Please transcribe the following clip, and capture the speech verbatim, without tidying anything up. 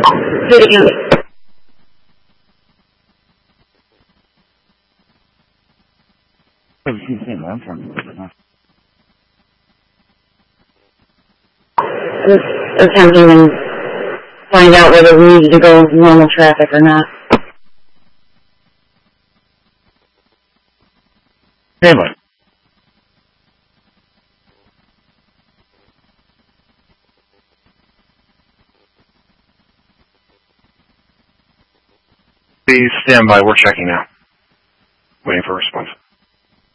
Do it again. Attempting to find out whether we needed to go normal traffic or not. Anyway. Please stand by. We're checking now. Waiting for a response.